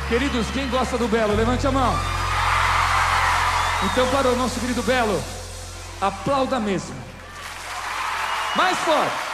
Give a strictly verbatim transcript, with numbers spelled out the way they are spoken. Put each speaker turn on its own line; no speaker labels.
Queridos, quem gosta do Belo, levante a mão. Então, para o nosso querido Belo, aplauda mesmo. Mais forte.